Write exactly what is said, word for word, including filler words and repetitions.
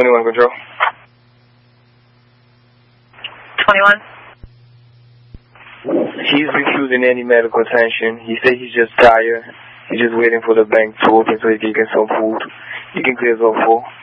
twenty-one control. twenty-one. He's refusing any medical attention. He said he's just tired. He's just waiting for the bank to open so he can get some food. You can clear zone four.